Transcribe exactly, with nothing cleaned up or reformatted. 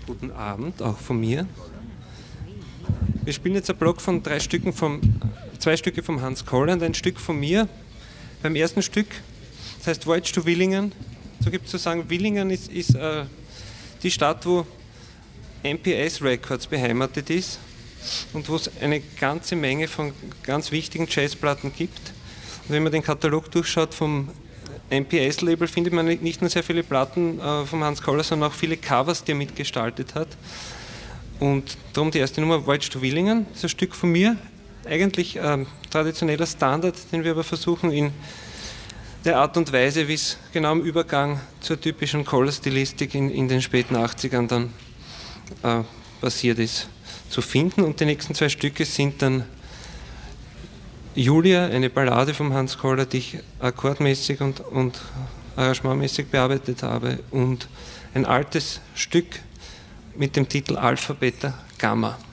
Guten Abend, auch von mir. Wir spielen jetzt einen Block von drei Stücken vom, zwei Stücke vom Hans Koller und ein Stück von mir. Beim ersten Stück, das heißt Voyage to Villingen. So gibt es zu sagen, Villingen ist, ist äh, die Stadt, wo M P S Records beheimatet ist und wo es eine ganze Menge von ganz wichtigen Jazzplatten gibt. Und wenn man den Katalog durchschaut vom M P S-Label, findet man nicht nur sehr viele Platten äh, vom Hans Koller, sondern auch viele Covers, die er mitgestaltet hat. Und darum die erste Nummer, Voyage to Villingen, ist ein Stück von mir. Eigentlich ähm, traditioneller Standard, den wir aber versuchen in der Art und Weise, wie es genau im Übergang zur typischen Koller-Stilistik in, in den späten achtzigern dann äh, passiert ist, zu finden. Und die nächsten zwei Stücke sind dann Julia, eine Ballade vom Hans Koller, die ich akkordmäßig und, und arrangementmäßig bearbeitet habe, und ein altes Stück mit dem Titel Alpha, Beta, Gamma.